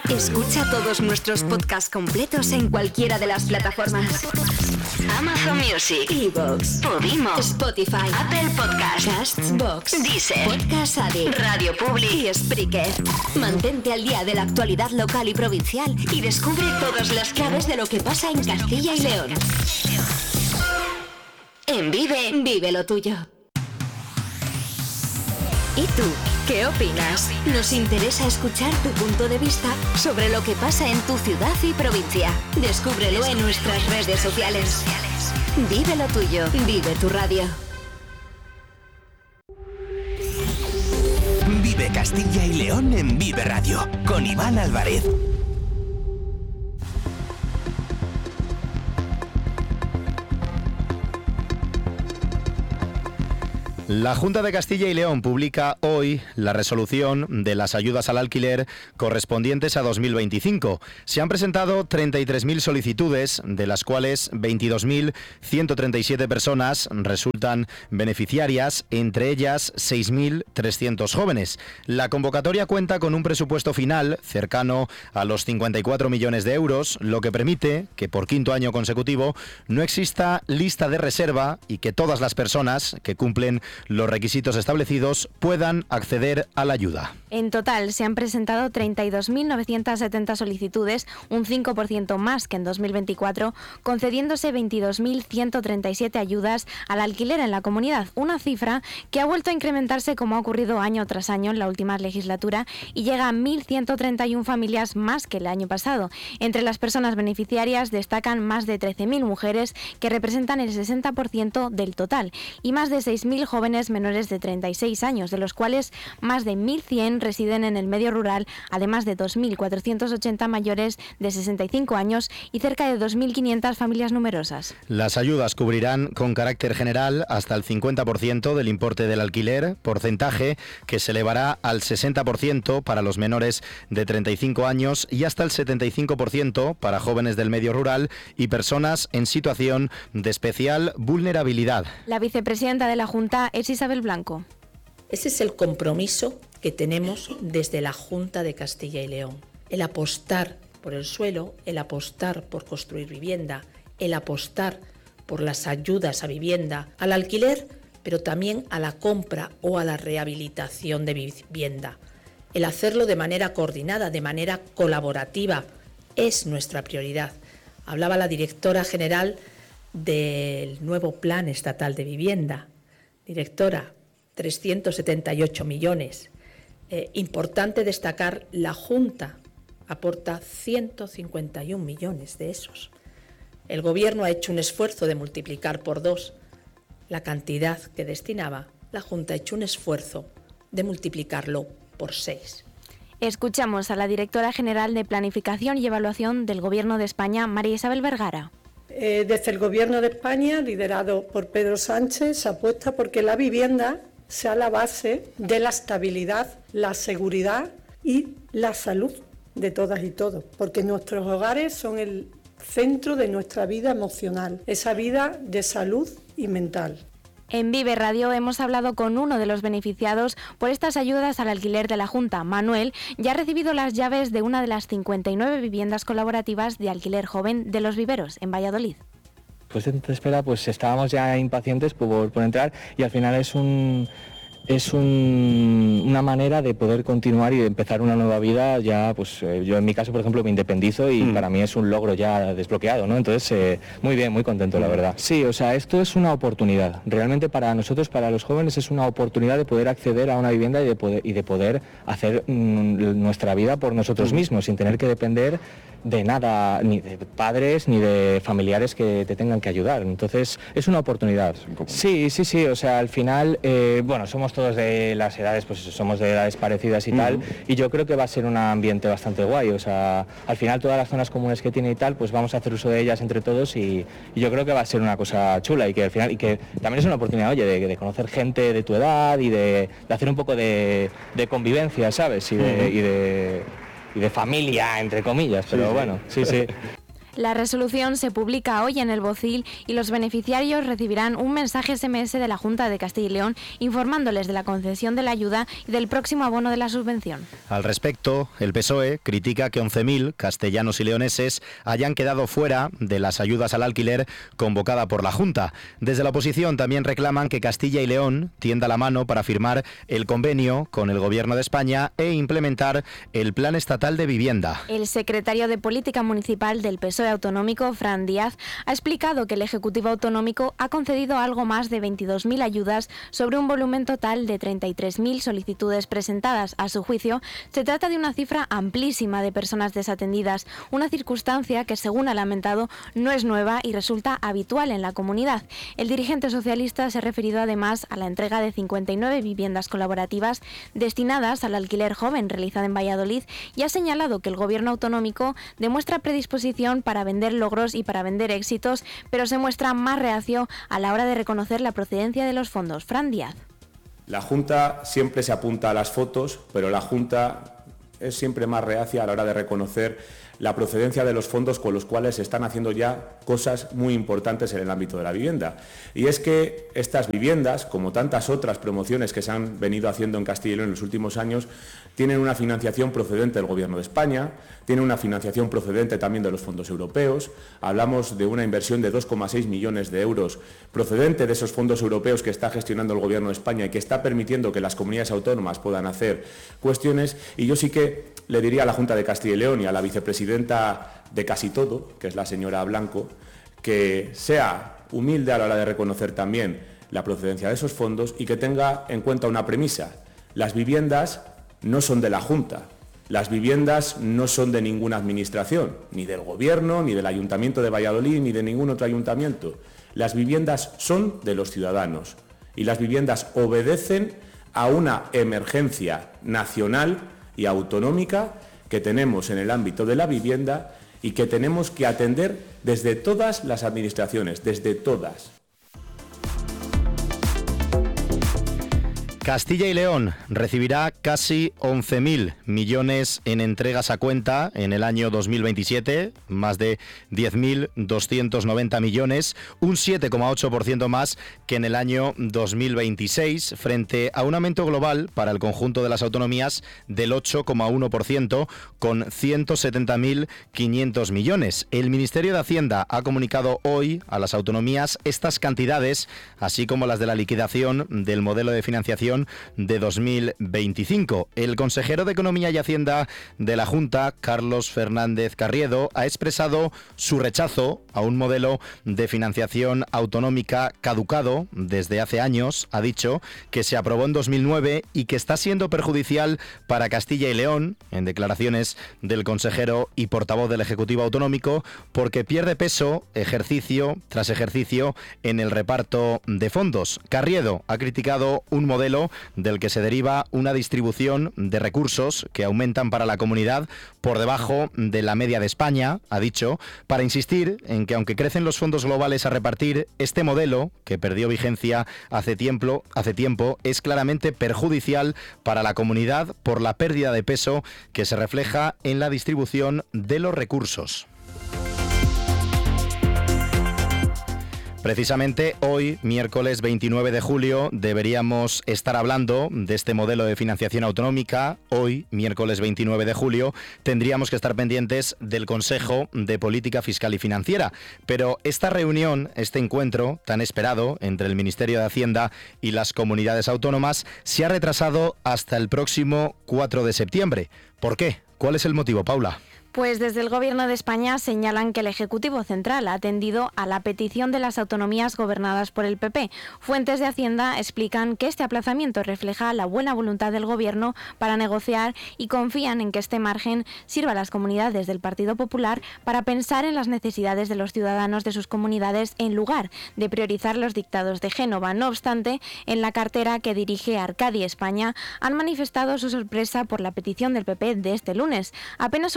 Escucha todos nuestros podcasts completos en cualquiera de las plataformas: Amazon Music, iVoox, Podimo, Spotify, Apple Podcasts, Castbox, Deezer, Podcast Addict, Radio Public y Spreaker. Mantente al día de la actualidad local y provincial y descubre todas las claves de lo que pasa en Castilla y León. En Vive, vive lo tuyo. ¿Y tú? ¿Qué opinas? Nos interesa escuchar tu punto de vista sobre lo que pasa en tu ciudad y provincia. Descúbrelo en nuestras redes sociales. Vive lo tuyo, vive tu radio. Vive Castilla y León en Vive Radio, con Iván Álvarez. La Junta de Castilla y León publica hoy la resolución de las ayudas al alquiler correspondientes a 2025. Se han presentado 33.000 solicitudes, de las cuales 22.137 personas resultan beneficiarias, entre ellas 6.300 jóvenes. La convocatoria cuenta con un presupuesto final cercano a los 54 millones de euros, lo que permite que por quinto año consecutivo no exista lista de reserva y que todas las personas que cumplen los requisitos establecidos puedan acceder a la ayuda. En total se han presentado 32.970 solicitudes, un 5% más que en 2024, concediéndose 22.137 ayudas al alquiler en la comunidad, una cifra que ha vuelto a incrementarse como ha ocurrido año tras año en la última legislatura y llega a 1.131 familias más que el año pasado. Entre las personas beneficiarias destacan más de 13.000 mujeres, que representan el 60% del total, y más de 6.000 jóvenes menores de 36 años, de los cuales más de 1.100 residen en el medio rural, además de 2.480 mayores de 65 años y cerca de 2.500 familias numerosas. Las ayudas cubrirán con carácter general hasta el 50% del importe del alquiler, porcentaje que se elevará al 60% para los menores de 35 años y hasta el 75% para jóvenes del medio rural y personas en situación de especial vulnerabilidad. La vicepresidenta de la Junta es Isabel Blanco. Ese es el compromiso que tenemos desde la Junta de Castilla y León. El apostar por el suelo, el apostar por construir vivienda, el apostar por las ayudas a vivienda, al alquiler, pero también a la compra o a la rehabilitación de vivienda. El hacerlo de manera coordinada, de manera colaborativa, es nuestra prioridad. Hablaba la directora general del nuevo Plan Estatal de Vivienda. Directora, 378 millones. Importante destacar, la Junta aporta 151 millones de esos. El Gobierno ha hecho un esfuerzo de multiplicar por 2 la cantidad que destinaba. La Junta ha hecho un esfuerzo de multiplicarlo por 6. Escuchamos a la directora general de Planificación y Evaluación del Gobierno de España, María Isabel Vergara. Desde el Gobierno de España, liderado por Pedro Sánchez, se apuesta porque la vivienda sea la base de la estabilidad, la seguridad y la salud de todas y todos, porque nuestros hogares son el centro de nuestra vida emocional, esa vida de salud y mental. En Vive Radio hemos hablado con uno de los beneficiados por estas ayudas al alquiler de la Junta. Manuel ya ha recibido las llaves de una de las 59 viviendas colaborativas de alquiler joven de Los Viveros, en Valladolid. Pues de espera, pues estábamos ya impacientes por entrar y al final es una manera de poder continuar y de empezar una nueva vida. Ya, pues yo en mi caso, por ejemplo, me independizo y para mí es un logro ya desbloqueado, ¿no? Entonces, muy bien, muy contento, la verdad. Sí, o sea, esto es una oportunidad. Realmente para nosotros, para los jóvenes, es una oportunidad de poder acceder a una vivienda y de poder hacer nuestra vida por nosotros mismos, sin tener que depender de nada, ni de padres ni de familiares que te tengan que ayudar. Entonces es una oportunidad. Sí, o sea, al final, bueno, somos todos de las edades, pues somos de edades parecidas y tal, y yo creo que va a ser un ambiente bastante guay. O sea, al final todas las zonas comunes que tiene y tal, pues vamos a hacer uso de ellas entre todos y yo creo que va a ser una cosa chula y que al final, y que también es una oportunidad, oye, de conocer gente de tu edad y de hacer un poco de convivencia, ¿sabes? Y de familia, entre comillas, pero bueno, sí. La resolución se publica hoy en el Bocil y los beneficiarios recibirán un mensaje SMS de la Junta de Castilla y León informándoles de la concesión de la ayuda y del próximo abono de la subvención. Al respecto, el PSOE critica que 11.000 castellanos y leoneses hayan quedado fuera de las ayudas al alquiler convocada por la Junta. Desde la oposición también reclaman que Castilla y León tienda la mano para firmar el convenio con el Gobierno de España e implementar el Plan Estatal de Vivienda. El secretario de Política Municipal del PSOE autonómico, Fran Díaz, ha explicado que el Ejecutivo autonómico ha concedido algo más de 22.000 ayudas sobre un volumen total de 33.000 solicitudes presentadas. A su juicio, se trata de una cifra amplísima de personas desatendidas, una circunstancia que, según ha lamentado, no es nueva y resulta habitual en la comunidad. El dirigente socialista se ha referido además a la entrega de 59 viviendas colaborativas destinadas al alquiler joven realizada en Valladolid y ha señalado que el Gobierno autonómico demuestra predisposición para vender logros y para vender éxitos, pero se muestra más reacio a la hora de reconocer la procedencia de los fondos. Fran Díaz. La Junta siempre se apunta a las fotos, pero la Junta es siempre más reacia a la hora de reconocer la procedencia de los fondos con los cuales se están haciendo ya cosas muy importantes en el ámbito de la vivienda. Y es que estas viviendas, como tantas otras promociones que se han venido haciendo en Castilla y León en los últimos años, tienen una financiación procedente del Gobierno de España, tienen una financiación procedente también de los fondos europeos. Hablamos de una inversión de 2,6 millones de euros procedente de esos fondos europeos que está gestionando el Gobierno de España y que está permitiendo que las comunidades autónomas puedan hacer cuestiones. Y yo sí que le diría a la Junta de Castilla y León y a la vicepresidenta de casi todo, que es la señora Blanco, que sea humilde a la hora de reconocer también la procedencia de esos fondos y que tenga en cuenta una premisa. Las viviendas no son de la Junta, las viviendas no son de ninguna administración, ni del Gobierno, ni del Ayuntamiento de Valladolid, ni de ningún otro ayuntamiento. Las viviendas son de los ciudadanos y las viviendas obedecen a una emergencia nacional y autonómica que tenemos en el ámbito de la vivienda y que tenemos que atender desde todas las administraciones, desde todas. Castilla y León recibirá casi 11.000 millones en entregas a cuenta en el año 2027, más de 10.290 millones, un 7,8% más que en el año 2026, frente a un aumento global para el conjunto de las autonomías del 8,1%, con 170.500 millones. El Ministerio de Hacienda ha comunicado hoy a las autonomías estas cantidades, así como las de la liquidación del modelo de financiación de 2025. El consejero de Economía y Hacienda de la Junta, Carlos Fernández Carriedo, ha expresado su rechazo a un modelo de financiación autonómica caducado desde hace años. Ha dicho que se aprobó en 2009 y que está siendo perjudicial para Castilla y León, en declaraciones del consejero y portavoz del Ejecutivo Autonómico, porque pierde peso ejercicio tras ejercicio en el reparto de fondos. Carriedo ha criticado un modelo del que se deriva una distribución de recursos que aumentan para la comunidad por debajo de la media de España, ha dicho, para insistir en que aunque crecen los fondos globales a repartir, este modelo, que perdió vigencia hace tiempo, es claramente perjudicial para la comunidad por la pérdida de peso que se refleja en la distribución de los recursos. Precisamente hoy, miércoles 29 de julio, deberíamos estar hablando de este modelo de financiación autonómica. Hoy, miércoles 29 de julio, tendríamos que estar pendientes del Consejo de Política Fiscal y Financiera. Pero esta reunión, este encuentro tan esperado entre el Ministerio de Hacienda y las comunidades autónomas, se ha retrasado hasta el próximo 4 de septiembre. ¿Por qué? ¿Cuál es el motivo, Paula? Pues desde el Gobierno de España señalan que el Ejecutivo Central ha atendido a la petición de las autonomías gobernadas por el PP. Fuentes de Hacienda explican que este aplazamiento refleja la buena voluntad del Gobierno para negociar y confían en que este margen sirva a las comunidades del Partido Popular para pensar en las necesidades de los ciudadanos de sus comunidades en lugar de priorizar los dictados de Génova. No obstante, en la cartera que dirige Arcadi España han manifestado su sorpresa por la petición del PP de este lunes. Apenas unas horas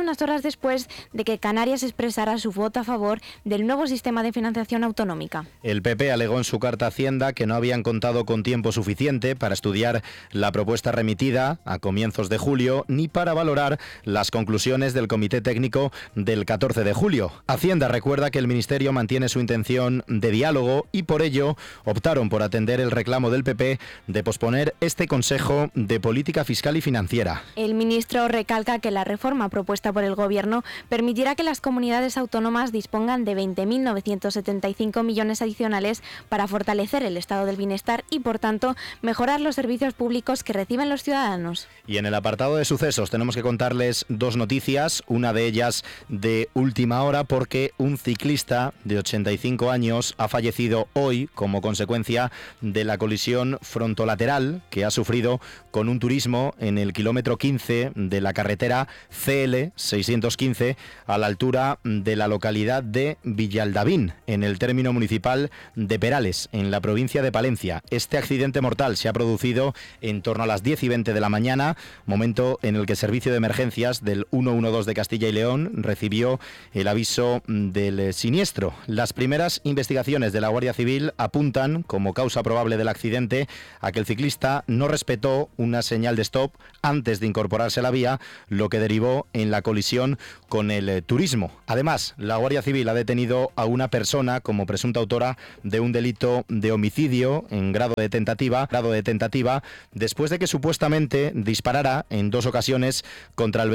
después de que Canarias expresara su voto a favor del nuevo sistema de financiación autonómica. El PP alegó en su carta a Hacienda que no habían contado con tiempo suficiente para estudiar la propuesta remitida a comienzos de julio ni para valorar las conclusiones del Comité Técnico del 14 de julio. Hacienda recuerda que el Ministerio mantiene su intención de diálogo y por ello optaron por atender el reclamo del PP de posponer este Consejo de Política Fiscal y Financiera. El ministro recalca que la reforma propuesta por el Gobierno permitirá que las comunidades autónomas dispongan de 20.975 millones adicionales para fortalecer el estado del bienestar y, por tanto, mejorar los servicios públicos que reciben los ciudadanos. Y en el apartado de sucesos tenemos que contarles dos noticias, una de ellas de última hora porque un ciclista de 85 años ha fallecido hoy como consecuencia de la colisión frontolateral que ha sufrido con un turismo en el kilómetro 15 de la carretera CL 615 a la altura de la localidad de Villaldavín, en el término municipal de Perales, en la provincia de Palencia. Este accidente mortal se ha producido en torno a las 10:20 de la mañana, momento en el que el servicio de emergencias del 112 de Castilla y León recibió el aviso del siniestro. Las primeras investigaciones de la Guardia Civil apuntan, como causa probable del accidente, a que el ciclista no respetó una señal de stop antes de incorporarse a la vía, lo que derivó en la colisión con el turismo. Además, la Guardia Civil ha detenido a una persona como presunta autora de un delito de homicidio en grado de tentativa, después de que supuestamente disparara en 2 ocasiones contra el